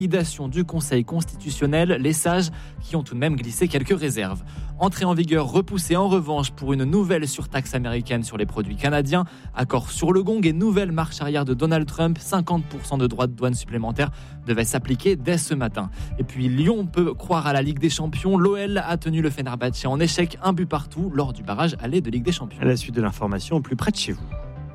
validation du Conseil constitutionnel, les sages qui ont tout de même glissé quelques réserves. Entrée en vigueur repoussée en revanche pour une nouvelle surtaxe américaine sur les produits canadiens, accord sur le gong et nouvelle marche arrière de Donald Trump, 50% de droits de douane supplémentaires devaient s'appliquer dès ce matin. Et puis Lyon peut croire à la Ligue des Champions, l'OL a tenu le Fenerbahçe en échec, un but partout lors du barrage aller de Ligue des Champions. À la suite de l'information au plus près de chez vous.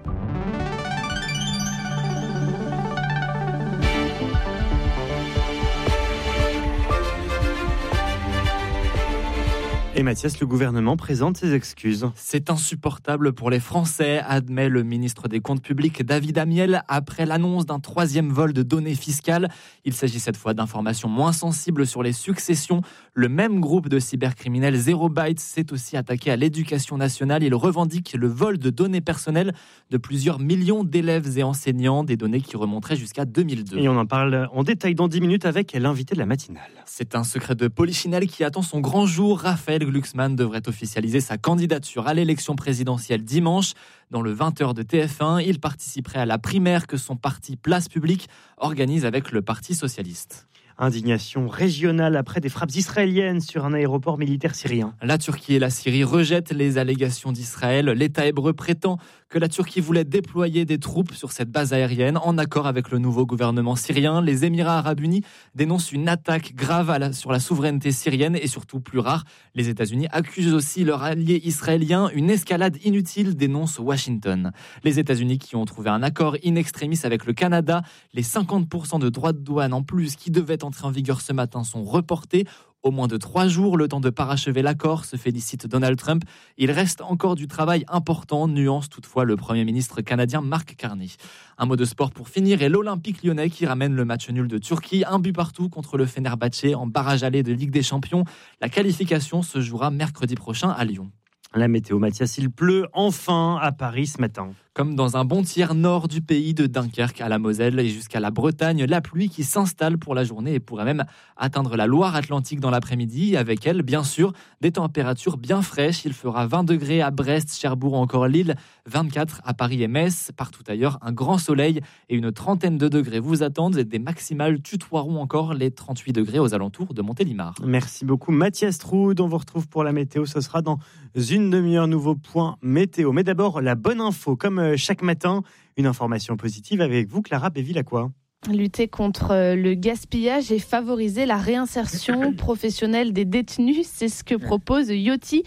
Et Mathias, le gouvernement présente ses excuses. C'est insupportable pour les Français, admet le ministre des Comptes publics David Amiel après l'annonce d'un 3e vol de données fiscales. Il s'agit cette fois d'informations moins sensibles sur les successions. Le même groupe de cybercriminels Zero Byte s'est aussi attaqué à l'éducation nationale. Il revendique le vol de données personnelles de plusieurs millions d'élèves et enseignants, des données qui remonteraient jusqu'à 2002. Et on en parle en détail dans 10 minutes avec l'invité de la matinale. C'est un secret de Polichinelle qui attend son grand jour. Raphaël Glucksmann devrait officialiser sa candidature à l'élection présidentielle dimanche. Dans le 20h de TF1, il participerait à la primaire que son parti Place Publique organise avec le Parti socialiste. Indignation régionale après des frappes israéliennes sur un aéroport militaire syrien. La Turquie et la Syrie rejettent les allégations d'Israël. L'État hébreu prétend que la Turquie voulait déployer des troupes sur cette base aérienne en accord avec le nouveau gouvernement syrien. Les Émirats arabes unis dénoncent une attaque grave sur la souveraineté syrienne et surtout plus rare. Les États-Unis accusent aussi leur allié israélien. Une escalade inutile, dénonce Washington. Les États-Unis qui ont trouvé un accord in extremis avec le Canada. Les 50% de droits de douane en plus qui devaient entrer en vigueur ce matin sont reportés. Au moins de 3 jours, le temps de parachever l'accord, se félicite Donald Trump. Il reste encore du travail important, nuance toutefois le Premier ministre canadien Mark Carney. Un mot de sport pour finir et l'Olympique lyonnais qui ramène le match nul de Turquie. Un but partout contre le Fenerbahçe en barrage aller de Ligue des Champions. La qualification se jouera mercredi prochain à Lyon. La météo, Mathias, il pleut enfin à Paris ce matin. Comme dans un bon tiers nord du pays, de Dunkerque à la Moselle et jusqu'à la Bretagne, la pluie qui s'installe pour la journée et pourrait même atteindre la Loire-Atlantique dans l'après-midi. Avec elle, bien sûr, des températures bien fraîches. Il fera 20 degrés à Brest, Cherbourg ou encore Lille, 24 à Paris et Metz. Partout ailleurs, un grand soleil et une trentaine de degrés vous attendent. Des maximales tutoieront encore les 38 degrés aux alentours de Montélimar. Merci beaucoup Mathias Troud. On vous retrouve pour la météo. Ce sera dans une demi-heure, nouveau point météo. Mais d'abord, la bonne info. Comme chaque matin, une information positive avec vous, Clara Béville-Lacroix. Lutter contre le gaspillage et favoriser la réinsertion professionnelle des détenus, c'est ce que propose YOTI,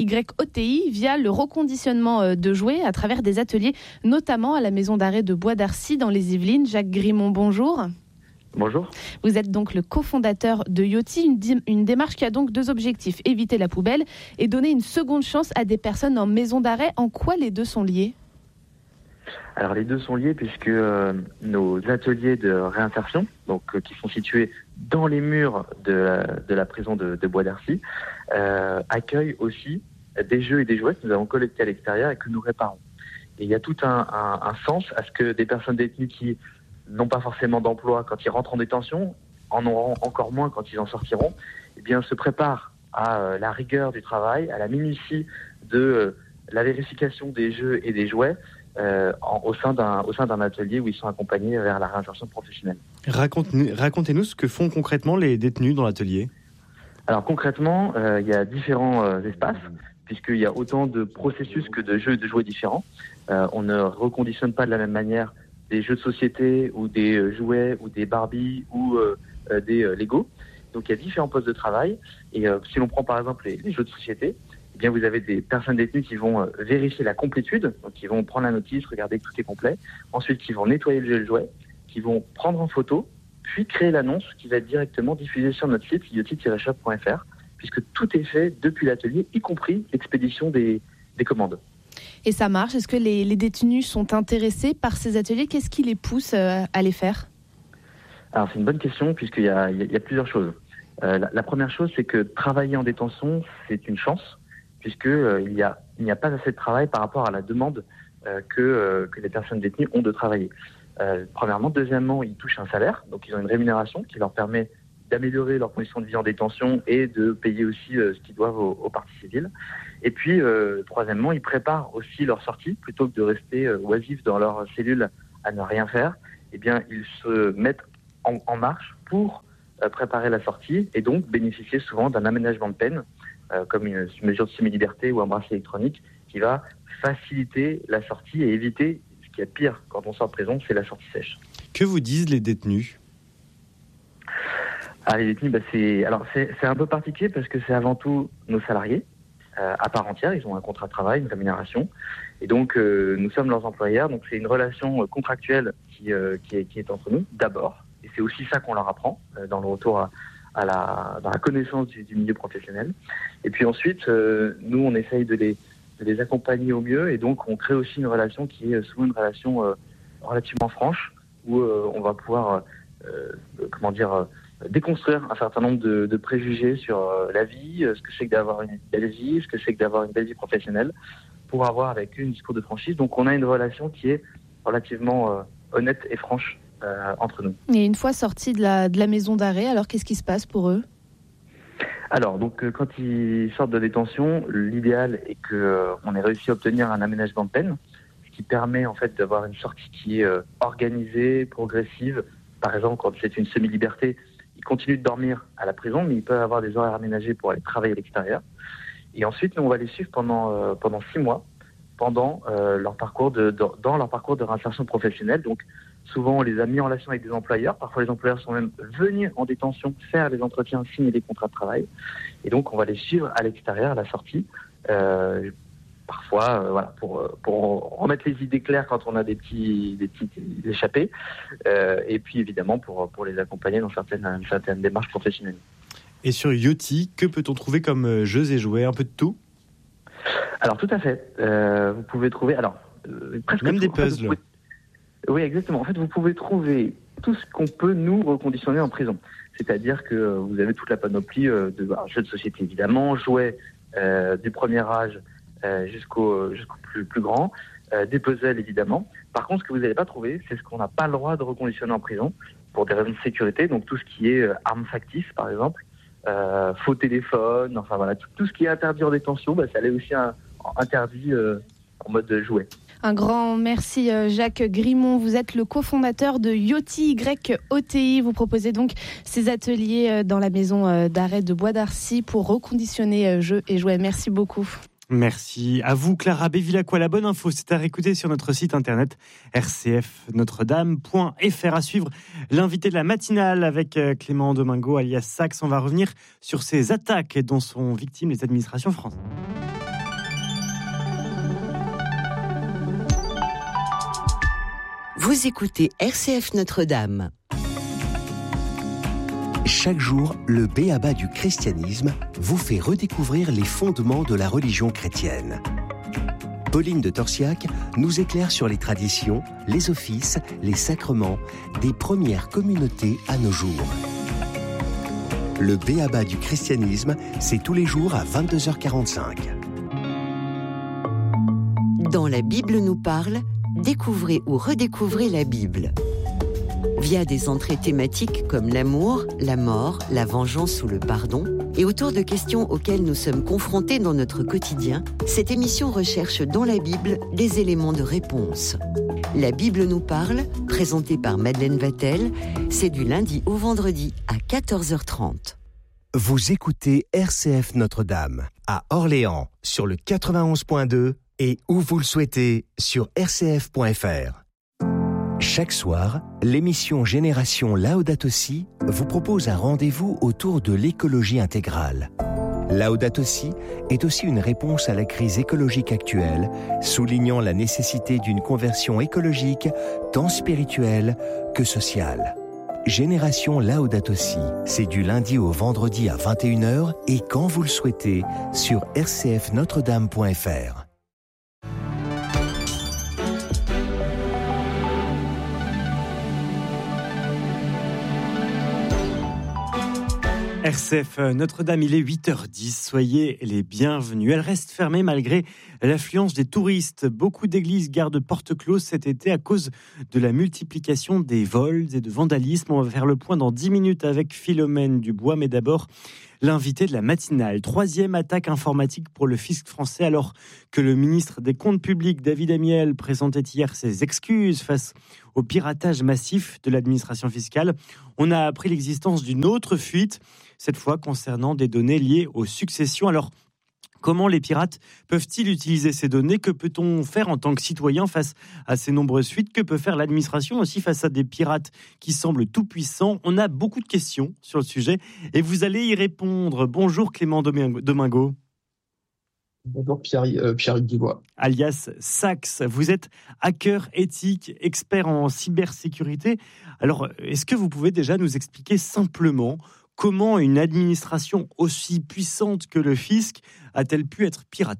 YOTI, via le reconditionnement de jouets à travers des ateliers, notamment à la maison d'arrêt de Bois d'Arcy dans les Yvelines. Jacques Grimont, bonjour. Bonjour. Vous êtes donc le cofondateur de YOTI, une démarche qui a donc 2 objectifs, éviter la poubelle et donner une seconde chance à des personnes en maison d'arrêt. En quoi les deux sont liés ? Alors les deux sont liés puisque nos ateliers de réinsertion, qui sont situés dans les murs de la prison de Bois d'Arcy, accueillent aussi des jeux et des jouets que nous avons collectés à l'extérieur et que nous réparons. Et il y a tout un sens à ce que des personnes détenues qui n'ont pas forcément d'emploi quand ils rentrent en détention, en auront encore moins quand ils en sortiront, eh bien se préparent à la rigueur du travail, à la minutie de la vérification des jeux et des jouets, au sein d'un atelier où ils sont accompagnés vers la réinsertion professionnelle. Racontez-nous ce que font concrètement les détenus dans l'atelier. Alors concrètement, il y a différents espaces, puisqu'il y a autant de processus que de jeux et de jouets différents. On ne reconditionne pas de la même manière des jeux de société ou des jouets ou des Barbie ou des Lego. Donc il y a différents postes de travail. Et si l'on prend par exemple les jeux de société, eh bien, vous avez des personnes détenues qui vont vérifier la complétude, donc qui vont prendre la notice, regarder que tout est complet. Ensuite, qui vont nettoyer le jeu et le jouet, qui vont prendre en photo, puis créer l'annonce qui va être directement diffusée sur notre site yoti-shop.fr, puisque tout est fait depuis l'atelier, y compris l'expédition des commandes. Et ça marche ? Est-ce que les détenus sont intéressés par ces ateliers ? Qu'est-ce qui les pousse à les faire ? Alors, c'est une bonne question, puisqu'il y a plusieurs choses. La première chose, c'est que travailler en détention, c'est une chance, puisqu'il n'y a pas assez de travail par rapport à la demande que les personnes détenues ont de travailler. Premièrement. Deuxièmement, ils touchent un salaire, donc ils ont une rémunération qui leur permet d'améliorer leurs conditions de vie en détention et de payer aussi ce qu'ils doivent aux parties civiles. Et puis, troisièmement, ils préparent aussi leur sortie, plutôt que de rester oisifs dans leur cellule à ne rien faire. Eh bien, ils se mettent en marche pour préparer la sortie et donc bénéficier souvent d'un aménagement de peine, comme une mesure de semi-liberté ou un bracelet électronique qui va faciliter la sortie et éviter ce qui est pire quand on sort de prison, c'est la sortie sèche. Que vous disent les détenus ? Les détenus, c'est un peu particulier parce que c'est avant tout nos salariés à part entière. Ils ont un contrat de travail, une rémunération, et donc nous sommes leurs employeurs. Donc c'est une relation contractuelle qui est entre nous d'abord, et c'est aussi ça qu'on leur apprend dans le retour dans la connaissance du milieu professionnel. Et puis ensuite, nous on essaye de les accompagner au mieux, et donc on crée aussi une relation qui est souvent une relation relativement franche où on va pouvoir déconstruire un certain nombre de préjugés sur la vie, ce que c'est que d'avoir une belle vie, ce que c'est que d'avoir une belle vie professionnelle, pour avoir avec eux un discours de franchise. Donc on a une relation qui est relativement honnête et franche entre nous. Et une fois sortis de la maison d'arrêt, alors qu'est-ce qui se passe pour eux ? Alors, donc, quand ils sortent de détention, l'idéal est qu'on ait réussi à obtenir un aménagement de peine, ce qui permet en fait d'avoir une sortie qui est organisée, progressive. Par exemple, quand c'est une semi-liberté, ils continuent de dormir à la prison, mais ils peuvent avoir des horaires aménagés pour aller travailler à l'extérieur. Et ensuite, nous, on va les suivre pendant 6 mois, pendant leur parcours dans leur parcours de réinsertion professionnelle. Donc, souvent, on les a mis en relation avec des employeurs. Parfois, les employeurs sont même venus en détention faire les entretiens, signer des contrats de travail. Et donc, on va les suivre à l'extérieur, à la sortie. Parfois, pour remettre les idées claires quand on a des petites échappées. Et puis, évidemment, pour les accompagner dans certaines démarches professionnelles. Et sur Yoti, que peut-on trouver comme jeux et jouets ? Un peu de tout ? Alors, tout à fait. Vous pouvez trouver... presque même tout. des puzzles. Oui, exactement. En fait, vous pouvez trouver tout ce qu'on peut nous reconditionner en prison. C'est-à-dire que vous avez toute la panoplie de jeux de société, évidemment, jouets du premier âge jusqu'au plus grand, des puzzles, évidemment. Par contre, ce que vous n'allez pas trouver, c'est ce qu'on n'a pas le droit de reconditionner en prison pour des raisons de sécurité. Donc, tout ce qui est armes factices, par exemple, faux téléphone, enfin voilà, tout ce qui est interdit en détention, ça l'est aussi interdit en mode jouet. Un grand merci Jacques Grimont, vous êtes le cofondateur de Yoti, YOTI. Vous proposez donc ces ateliers dans la maison d'arrêt de Bois d'Arcy pour reconditionner jeux et jouets. Merci beaucoup. Merci à vous Clara Bévilacqua. La bonne info, c'est à réécouter sur notre site internet rcfnotredame.fr. À suivre l'invité de la matinale avec Clément Domingo alias Sax. On va revenir sur ces attaques dont sont victimes les administrations françaises. Vous écoutez RCF Notre-Dame. Chaque jour, le b.a.-ba du christianisme vous fait redécouvrir les fondements de la religion chrétienne. Pauline de Torsiac nous éclaire sur les traditions, les offices, les sacrements des premières communautés à nos jours. Le b.a.-ba du christianisme, c'est tous les jours à 22h45. Dans la Bible nous parle, découvrez ou redécouvrez la Bible. Via des entrées thématiques comme l'amour, la mort, la vengeance ou le pardon, et autour de questions auxquelles nous sommes confrontés dans notre quotidien, cette émission recherche dans la Bible des éléments de réponse. La Bible nous parle, présentée par Madeleine Vatel, c'est du lundi au vendredi à 14h30. Vous écoutez RCF Notre-Dame, à Orléans, sur le 91.2 et où vous le souhaitez, sur rcf.fr. Chaque soir, l'émission Génération Laudato Si vous propose un rendez-vous autour de l'écologie intégrale. Laudato Si est aussi une réponse à la crise écologique actuelle, soulignant la nécessité d'une conversion écologique tant spirituelle que sociale. Génération Laudato Si, c'est du lundi au vendredi à 21h et quand vous le souhaitez sur rcfnotredame.fr. RCF Notre-Dame, il est 8h10, soyez les bienvenus. Elle reste fermée malgré l'affluence des touristes. Beaucoup d'églises gardent porte close cet été à cause de la multiplication des vols et de vandalisme. On va faire le point dans 10 minutes avec Philomène Dubois, mais d'abord l'invité de la matinale. 3e attaque informatique pour le fisc français alors que le ministre des Comptes publics, David Amiel, présentait hier ses excuses face au piratage massif de l'administration fiscale. On a appris l'existence d'une autre fuite, cette fois concernant des données liées aux successions. Alors, comment les pirates peuvent-ils utiliser ces données ? Que peut-on faire en tant que citoyen face à ces nombreuses fuites ? Que peut faire l'administration aussi face à des pirates qui semblent tout-puissants ? On a beaucoup de questions sur le sujet et vous allez y répondre. Bonjour Clément Domingo. Bonjour Pierre-Hugues Dubois. Alias Sax, vous êtes hacker éthique, expert en cybersécurité. Alors, est-ce que vous pouvez déjà nous expliquer simplement comment une administration aussi puissante que le fisc a-t-elle pu être piratée ?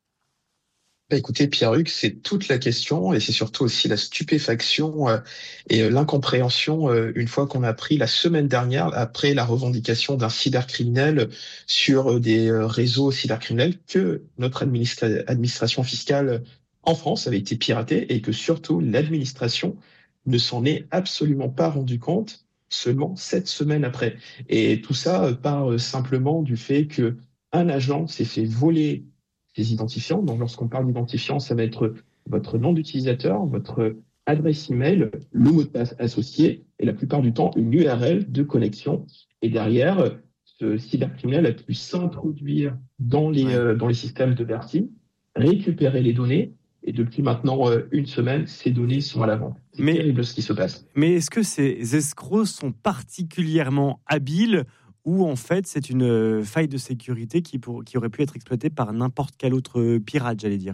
Écoutez, Pierre-Hugues, c'est toute la question et c'est surtout aussi la stupéfaction et l'incompréhension une fois qu'on a appris la semaine dernière, après la revendication d'un cybercriminel sur des réseaux cybercriminels, que notre administration fiscale en France avait été piratée et que surtout l'administration ne s'en est absolument pas rendu compte seulement 7 semaines après. Et tout ça part simplement du fait que un agent s'est fait voler des identifiants. Donc, lorsqu'on parle d'identifiants, ça va être votre nom d'utilisateur, votre adresse email, le mot de passe associé et la plupart du temps une URL de connexion. Et derrière, ce cybercriminel a pu s'introduire dans les systèmes de Bercy, récupérer les données et depuis maintenant une semaine, ces données sont à la vente. C'est terrible ce qui se passe. Mais est-ce que ces escrocs sont particulièrement habiles ou en fait c'est une faille de sécurité qui aurait pu être exploitée par n'importe quel autre pirate, j'allais dire ?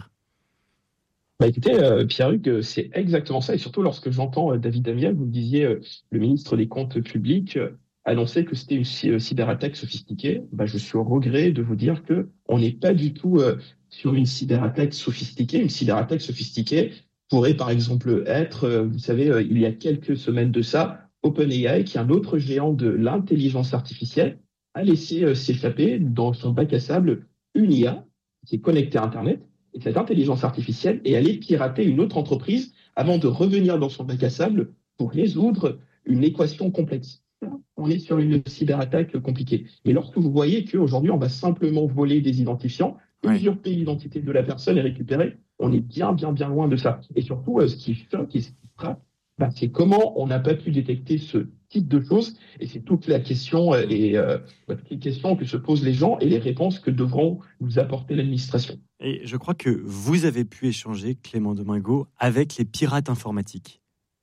Écoutez, Pierre-Hugues, c'est exactement ça. Et surtout lorsque j'entends David Amiel, vous le disiez, le ministre des Comptes publics annonçait que c'était une cyberattaque sophistiquée. Je suis au regret de vous dire que on n'est pas du tout sur une cyberattaque sophistiquée. Une cyberattaque sophistiquée pourrait par exemple être, vous savez, il y a quelques semaines de ça, OpenAI, qui est un autre géant de l'intelligence artificielle, a laissé s'échapper dans son bac à sable une IA qui est connectée à Internet. Et cette intelligence artificielle est allée pirater une autre entreprise avant de revenir dans son bac à sable pour résoudre une équation complexe. On est sur une cyberattaque compliquée. Mais lorsque vous voyez qu'aujourd'hui, on va simplement voler des identifiants, usurper l'identité de la personne et récupérer, on est bien loin de ça. Et surtout, ce qui choque et ce qui frappe, c'est comment on n'a pas pu détecter ce type de choses. Et c'est toute la question toutes les questions que se posent les gens et les réponses que devront nous apporter l'administration. Et je crois que vous avez pu échanger, Clément Domingo, avec les pirates informatiques.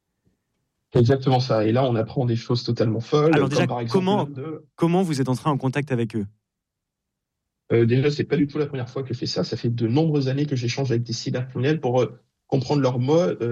C'est exactement ça. Et là, on apprend des choses totalement folles. Alors déjà, par exemple, comment vous êtes entré en contact avec eux ? Déjà, c'est pas du tout la première fois que je fais ça. Ça fait de nombreuses années que j'échange avec des cybercriminels pour comprendre leur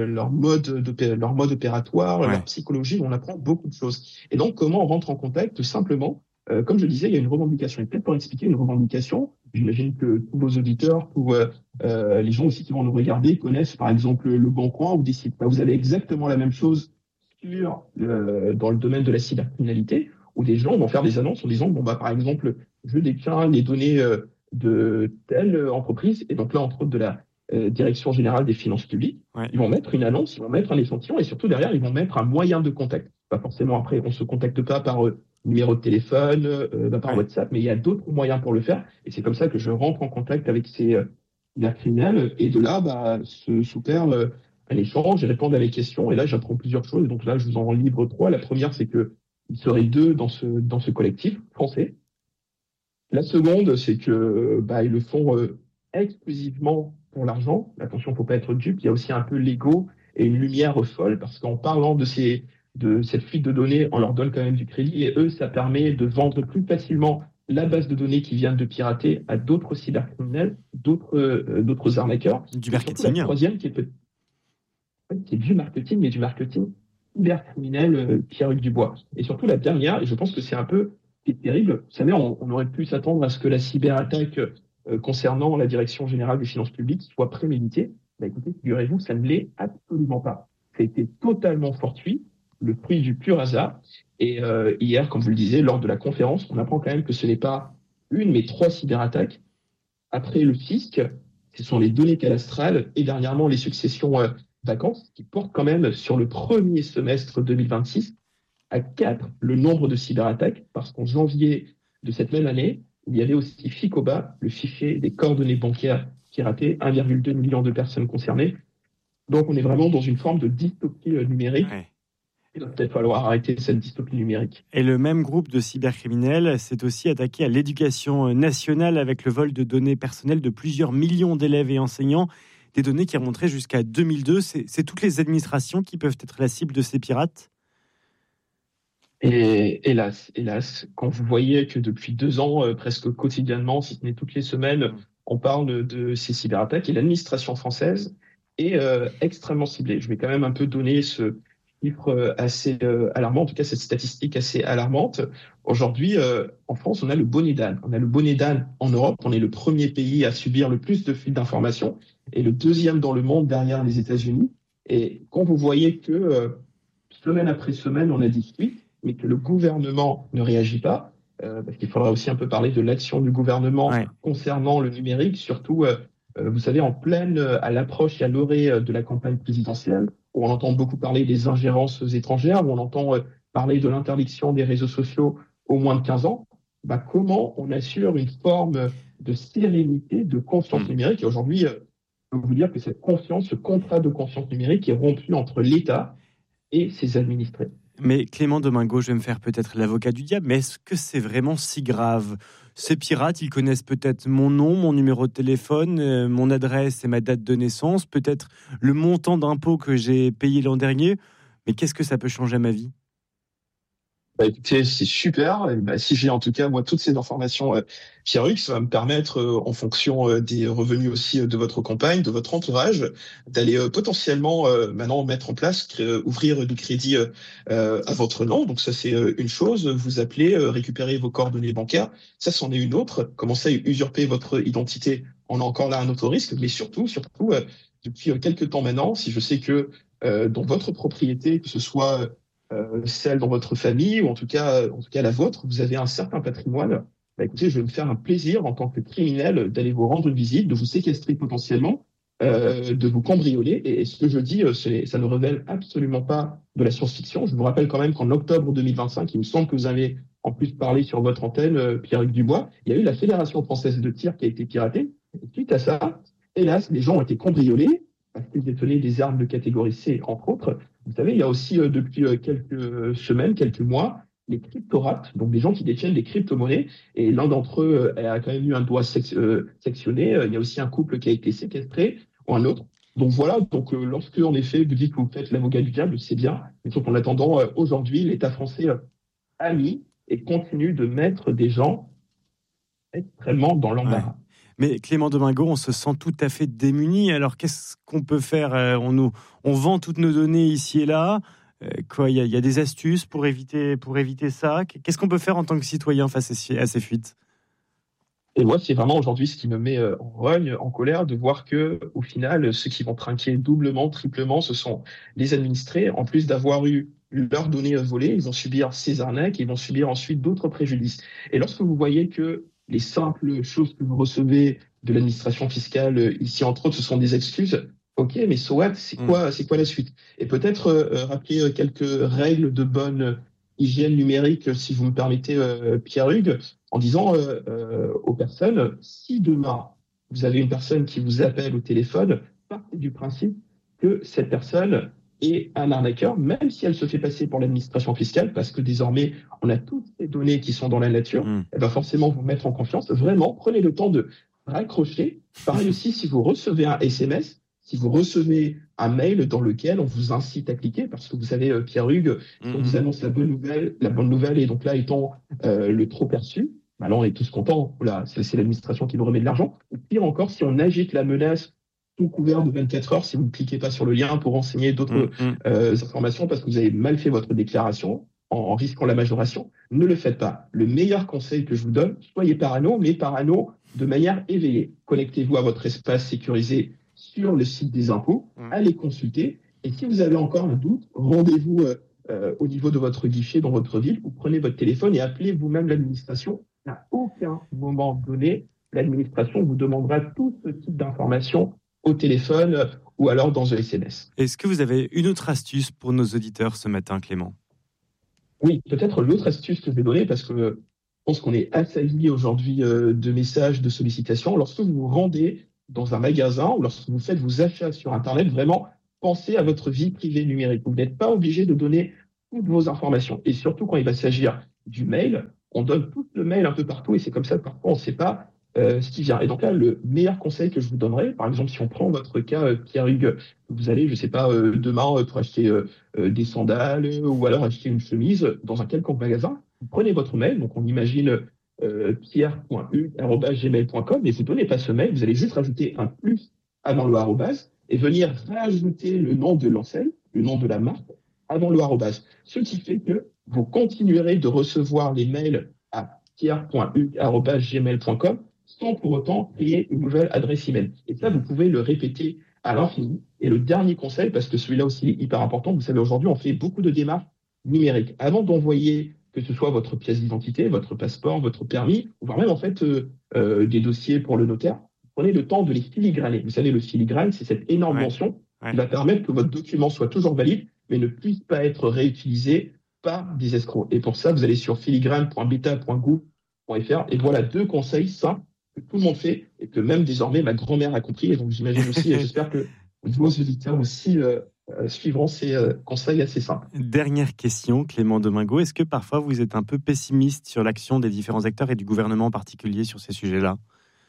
mode opératoire, leur psychologie. On apprend beaucoup de choses. Et donc, comment on rentre en contact ? Tout simplement, comme je disais, il y a une revendication. Et peut-être pour expliquer une revendication, j'imagine que tous vos auditeurs, tous les gens aussi qui vont nous regarder connaissent par exemple Le Bon Coin ou des sites. Vous avez exactement la même chose dans le domaine de la cybercriminalité, où des gens vont faire des annonces en disant par exemple, je détiens les données de telle entreprise, et donc là, entre autres, de la Direction générale des finances publiques. Ils vont mettre une annonce, ils vont mettre un échantillon, et surtout derrière, ils vont mettre un moyen de contact. Pas forcément après, on se contacte pas par numéro de téléphone, par WhatsApp, mais il y a d'autres moyens pour le faire, et c'est comme ça que je rentre en contact avec ces cybercriminels, et de là, se s'opère un échange, ils répondent à mes questions, et là, j'apprends plusieurs choses. Donc là, je vous en livre 3. La première, c'est que il serait 2 dans ce collectif français. La seconde, c'est que ils le font exclusivement pour l'argent. Attention, faut pas être dupe. Il y a aussi un peu l'ego et une lumière folle, parce qu'en parlant de cette fuite de données, on leur donne quand même du crédit, et eux, ça permet de vendre plus facilement la base de données qui viennent de pirater à d'autres cybercriminels, d'autres arnaqueurs. Du marketing. La troisième, qui est du marketing, mais du marketing cybercriminel, Pierre-Hugues Dubois. Et surtout la dernière, et je pense que c'est un peu terrible. Vous savez, on aurait pu s'attendre à ce que la cyberattaque concernant la Direction générale des finances publiques soit préméditée. Écoutez, figurez-vous, ça ne l'est absolument pas. Ça a été totalement fortuit, le fruit du pur hasard. Et hier, comme vous le disiez, lors de la conférence, on apprend quand même que ce n'est pas une, mais 3 cyberattaques. Après le fisc, ce sont les données cadastrales et dernièrement les successions vacances, qui portent quand même sur le premier semestre 2026 à 4 le nombre de cyberattaques, parce qu'en janvier de cette même année, il y avait aussi FICOBA, le fichier des coordonnées bancaires piratés, 1,2 million de personnes concernées. Donc, on est vraiment dans une forme de dystopie numérique. Ouais. Il va peut-être falloir arrêter cette dystopie numérique. Et le même groupe de cybercriminels s'est aussi attaqué à l'éducation nationale avec le vol de données personnelles de plusieurs millions d'élèves et enseignants, des données qui remonteraient jusqu'à 2002. C'est toutes les administrations qui peuvent être la cible de ces pirates? Et hélas, quand vous voyez que depuis 2 ans, presque quotidiennement, si ce n'est toutes les semaines, on parle de ces cyberattaques et l'administration française est extrêmement ciblée. Je vais quand même un peu donner ce chiffre assez alarmant, en tout cas cette statistique assez alarmante. Aujourd'hui, en France, on a le bonnet d'âne. On a le bonnet d'âne en Europe. On est le premier pays à subir le plus de fuites d'informations et le deuxième dans le monde derrière les États-Unis. Et quand vous voyez que semaine après semaine, on a des fuites, mais que le gouvernement ne réagit pas, parce qu'il faudra aussi un peu parler de l'action du gouvernement concernant le numérique, surtout, vous savez, en pleine, à l'approche et à l'orée de la campagne présidentielle, où on entend beaucoup parler des ingérences étrangères, où on entend parler de l'interdiction des réseaux sociaux aux moins de 15 ans, comment on assure une forme de sérénité, de confiance numérique. Et aujourd'hui, je peux vous dire que cette confiance, ce contrat de confiance numérique est rompu entre l'État et ses administrés. Mais Clément Domingo, je vais me faire peut-être l'avocat du diable, mais est-ce que c'est vraiment si grave? Ces pirates, ils connaissent peut-être mon nom, mon numéro de téléphone, mon adresse et ma date de naissance, peut-être le montant d'impôt que j'ai payé l'an dernier, mais qu'est-ce que ça peut changer à ma vie? Écoutez, c'est super. Et si j'ai en tout cas moi toutes ces informations, Pierre-Hugues, ça va me permettre, en fonction des revenus aussi de votre compagne, de votre entourage, d'aller potentiellement maintenant mettre en place, ouvrir du crédit à votre nom. Donc ça c'est une chose. Vous appelez, récupérer vos coordonnées bancaires. Ça c'en est une autre. Commencer à usurper votre identité, on a encore là un autre risque. Mais surtout, depuis quelques temps maintenant, si je sais que dans votre propriété, que ce soit celle dans votre famille ou en tout cas la vôtre, vous avez un certain patrimoine, écoutez, je vais me faire un plaisir en tant que criminel d'aller vous rendre une visite, de vous séquestrer potentiellement, de vous cambrioler. Et ce que je dis, ça ne révèle absolument pas de la science-fiction. Je vous rappelle quand même qu'en octobre 2025, il me semble que vous avez en plus parlé sur votre antenne, Pierre-Hugues Dubois, il y a eu la Fédération française de tir qui a été piratée. Et suite à ça, hélas, les gens ont été cambriolés parce qu'ils détenaient des armes de catégorie C, entre autres. Vous savez, il y a aussi depuis quelques semaines, quelques mois, les cryptorates, donc des gens qui détiennent des crypto-monnaies, et l'un d'entre eux a quand même eu un doigt sectionné. Il y a aussi un couple qui a été séquestré, ou un autre. Donc voilà, lorsque en effet vous dites que vous faites l'avocat du diable, c'est bien, mais sauf qu'en attendant, aujourd'hui, l'État français a mis et continue de mettre des gens extrêmement dans l'embarras. Ouais. Mais Clément Domingo, on se sent tout à fait démuni. Alors, qu'est-ce qu'on peut faire? On vend toutes nos données ici et là. Il y a des astuces pour éviter ça. Qu'est-ce qu'on peut faire en tant que citoyen face à ces fuites? Et moi, c'est vraiment aujourd'hui ce qui me met en rogne, en colère, de voir que, au final, ceux qui vont trinquer doublement, triplement, ce sont les administrés. En plus d'avoir eu leurs données volées, ils vont subir ces arnaques et ils vont subir ensuite d'autres préjudices. Et lorsque vous voyez que les simples choses que vous recevez de l'administration fiscale, ici entre autres, ce sont des excuses. Ok, mais so what, c'est quoi la suite? Et peut-être rappeler quelques règles de bonne hygiène numérique, si vous me permettez, Pierre-Hugues, en disant aux personnes, si demain vous avez une personne qui vous appelle au téléphone, partez du principe que cette personne est un arnaqueur, même si elle se fait passer pour l'administration fiscale, parce que désormais, on a toutes ces données qui sont dans la nature, elle va forcément vous mettre en confiance. Vraiment, prenez le temps de raccrocher. Pareil aussi, si vous recevez un SMS, si vous recevez un mail dans lequel on vous incite à cliquer, parce que vous savez, Pierre-Hugues, on vous annonce la bonne nouvelle, et donc là, étant le trop perçu, là, on est tous contents, là, c'est l'administration qui nous remet de l'argent. Ou pire encore, si on agite la menace tout couvert de 24 heures, si vous ne cliquez pas sur le lien pour renseigner d'autres informations parce que vous avez mal fait votre déclaration en risquant la majoration, ne le faites pas. Le meilleur conseil que je vous donne, soyez parano, mais parano de manière éveillée. Connectez-vous à votre espace sécurisé sur le site des impôts, allez consulter, et si vous avez encore un doute, rendez-vous au niveau de votre guichet dans votre ville, ou prenez votre téléphone et appelez vous-même l'administration. À aucun moment donné, l'administration vous demandera tout ce type d'informations au téléphone ou alors dans un SMS. Est-ce que vous avez une autre astuce pour nos auditeurs ce matin, Clément? Oui, peut-être l'autre astuce que je vais donner, parce que je pense qu'on est assailli aujourd'hui de messages, de sollicitations. Lorsque vous vous rendez dans un magasin ou lorsque vous faites vos achats sur Internet, vraiment, pensez à votre vie privée numérique. Vous n'êtes pas obligé de donner toutes vos informations. Et surtout, quand il va s'agir du mail, on donne tout le mail un peu partout et c'est comme ça que parfois on ne sait pas ce qui vient. Et donc là, le meilleur conseil que je vous donnerais, par exemple, si on prend votre cas, Pierre-Hugues, vous allez, je ne sais pas, demain pour acheter des sandales ou alors acheter une chemise dans un quelconque magasin, vous prenez votre mail, donc on imagine pierre.hugues@gmail.com et vous ne donnez pas ce mail, vous allez juste rajouter un plus avant le arrobase et venir rajouter le nom de l'enseigne, le nom de la marque, avant le arrobase. Ce qui fait que vous continuerez de recevoir les mails à pierre.hugues@gmail.com sans pour autant créer une nouvelle adresse email. Et ça, vous pouvez le répéter à l'infini. Et le dernier conseil, parce que celui-là aussi est hyper important, vous savez, aujourd'hui, on fait beaucoup de démarches numériques. Avant d'envoyer, que ce soit votre pièce d'identité, votre passeport, votre permis, voire même en fait des dossiers pour le notaire, prenez le temps de les filigraner. Vous savez, le filigrane, c'est cette énorme mention qui va permettre que votre document soit toujours valide, mais ne puisse pas être réutilisé par des escrocs. Et pour ça, vous allez sur filigrane.beta.gouv.fr et voilà 2 conseils simples que tout le monde fait et que même désormais ma grand-mère a compris. Et donc j'imagine aussi, et j'espère que vos auditeurs aussi suivront ces conseils assez simples. Dernière question, Clément Domingo. Est-ce que parfois vous êtes un peu pessimiste sur l'action des différents acteurs et du gouvernement en particulier sur ces sujets-là ?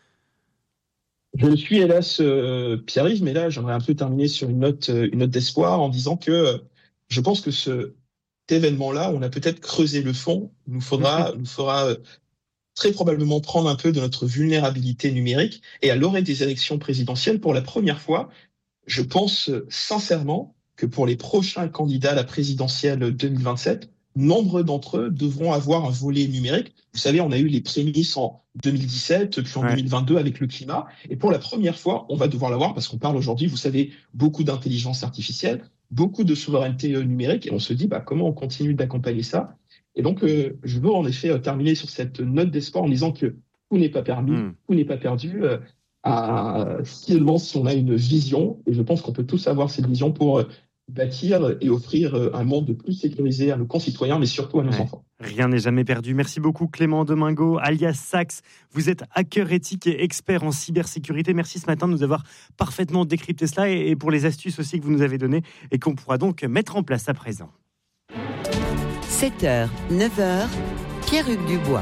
Je le suis hélas, Pierre-Yves, mais là j'aimerais un peu terminer sur une note d'espoir en disant que je pense que cet événement-là, on a peut-être creusé le fond, nous fera très probablement prendre un peu de notre vulnérabilité numérique. Et à l'orée des élections présidentielles, pour la première fois, je pense sincèrement que pour les prochains candidats à la présidentielle 2027, nombre d'entre eux devront avoir un volet numérique. Vous savez, on a eu les prémices en 2017, puis en 2022 avec le climat. Et pour la première fois, on va devoir l'avoir parce qu'on parle aujourd'hui, vous savez, beaucoup d'intelligence artificielle, beaucoup de souveraineté numérique. Et on se dit, comment on continue d'accompagner ça ? Et donc, je veux en effet terminer sur cette note d'espoir en disant que tout n'est pas permis, tout n'est pas perdu. Seulement si on a une vision, et je pense qu'on peut tous avoir cette vision pour bâtir et offrir un monde plus sécurisé à nos concitoyens, mais surtout à nos enfants. Rien n'est jamais perdu. Merci beaucoup Clément Domingo, alias Sax. Vous êtes hacker éthique et expert en cybersécurité. Merci ce matin de nous avoir parfaitement décrypté cela et pour les astuces aussi que vous nous avez données et qu'on pourra donc mettre en place à présent. 7h, 9h, Pierre-Hugues Dubois.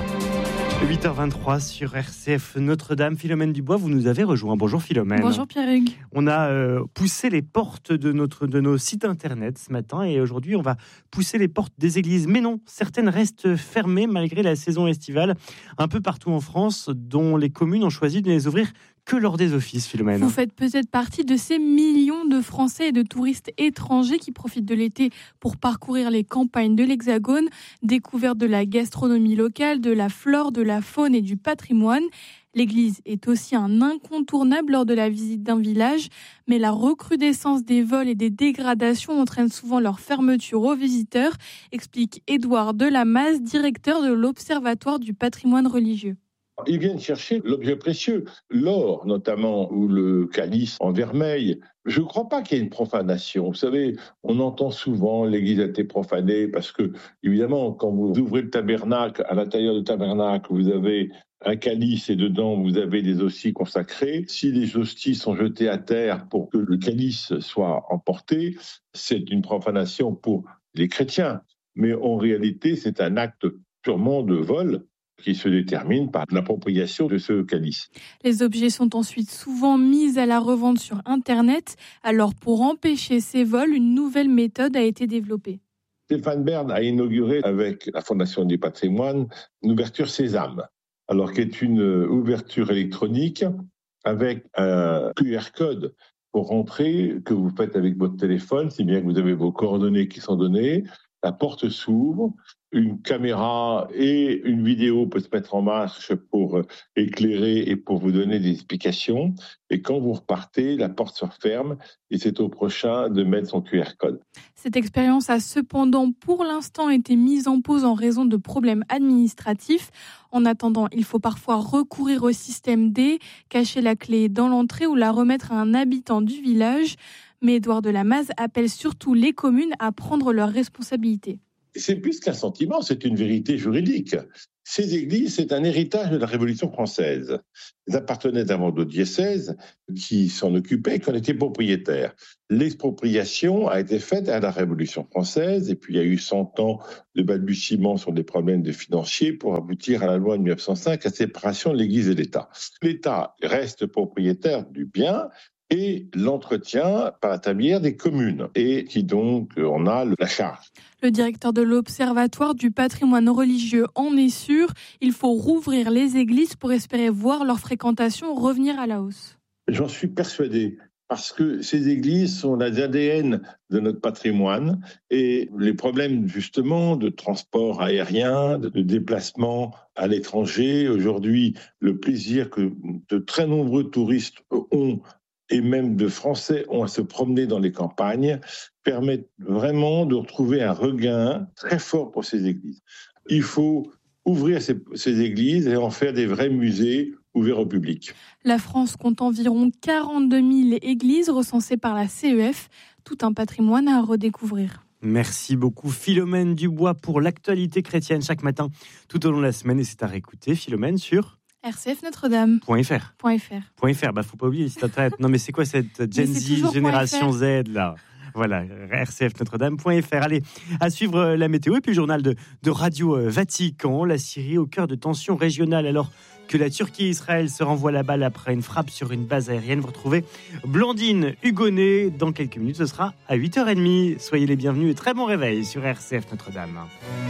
8h23 sur RCF Notre-Dame. Philomène Dubois, vous nous avez rejoint. Bonjour Philomène. Bonjour Pierre-Hugues. On a poussé les portes de nos sites internet ce matin et aujourd'hui on va pousser les portes des églises. Mais non, certaines restent fermées malgré la saison estivale un peu partout en France, dont les communes ont choisi de ne les ouvrir que lors des offices, Philomène. Vous faites peut-être partie de ces millions de Français et de touristes étrangers qui profitent de l'été pour parcourir les campagnes de l'Hexagone, découverte de la gastronomie locale, de la flore, de la faune et du patrimoine. L'église est aussi un incontournable lors de la visite d'un village, mais la recrudescence des vols et des dégradations entraîne souvent leur fermeture aux visiteurs, explique Édouard Delamaze, directeur de l'Observatoire du patrimoine religieux. Ils viennent chercher l'objet précieux, l'or notamment, ou le calice en vermeil. Je ne crois pas qu'il y ait une profanation. Vous savez, on entend souvent l'église a été profanée parce que, évidemment, quand vous ouvrez le tabernacle, à l'intérieur du tabernacle, vous avez un calice et dedans, vous avez des hosties consacrées. Si les hosties sont jetées à terre pour que le calice soit emporté, c'est une profanation pour les chrétiens. Mais en réalité, c'est un acte purement de vol qui se détermine par l'appropriation de ce calice. Les objets sont ensuite souvent mis à la revente sur Internet. Alors, pour empêcher ces vols, une nouvelle méthode a été développée. Stéphane Bern a inauguré avec la Fondation du patrimoine une ouverture Sésame, alors qui est une ouverture électronique avec un QR code pour rentrer, que vous faites avec votre téléphone, si bien que vous avez vos coordonnées qui sont données, la porte s'ouvre, une caméra et une vidéo peuvent se mettre en marche pour éclairer et pour vous donner des explications. Et quand vous repartez, la porte se referme et c'est au prochain de mettre son QR code. Cette expérience a cependant pour l'instant été mise en pause en raison de problèmes administratifs. En attendant, il faut parfois recourir au système D, cacher la clé dans l'entrée ou la remettre à un habitant du village. Mais Édouard Delamaze appelle surtout les communes à prendre leurs responsabilités. C'est plus qu'un sentiment, c'est une vérité juridique. Ces églises, c'est un héritage de la Révolution française. Elles appartenaient à un monde diocèse qui s'en occupait, qui en était propriétaire. L'expropriation a été faite à la Révolution française, et puis il y a eu 100 ans de balbutiements sur des problèmes de financiers pour aboutir à la loi de 1905, à la séparation de l'Église et l'État. L'État reste propriétaire du bien et l'entretien par l'intermédiaire des communes, et qui donc en a la charge. Le directeur de l'Observatoire du patrimoine religieux en est sûr. Il faut rouvrir les églises pour espérer voir leur fréquentation revenir à la hausse. J'en suis persuadé, parce que ces églises sont l'ADN de notre patrimoine, et les problèmes justement de transport aérien, de déplacement à l'étranger, aujourd'hui le plaisir que de très nombreux touristes ont et même de Français ont à se promener dans les campagnes, permettent vraiment de retrouver un regain très fort pour ces églises. Il faut ouvrir ces églises et en faire des vrais musées ouverts au public. La France compte environ 42 000 églises recensées par la CEF, tout un patrimoine à redécouvrir. Merci beaucoup Philomène Dubois pour l'actualité chrétienne chaque matin tout au long de la semaine, et c'est à réécouter Philomène sur rcfnotredame.fr. Faut pas oublier le site internet. Non mais c'est quoi cette Gen Z, génération Z là? Voilà, rcfnotredame.fr. Allez, à suivre la météo et puis le journal de Radio Vatican. La Syrie au cœur de tensions régionales alors que la Turquie et Israël se renvoient la balle après une frappe sur une base aérienne. Vous retrouvez Blandine Hugonnet dans quelques minutes. Ce sera à 8h30. Soyez les bienvenus et très bon réveil sur RCF Notre-Dame.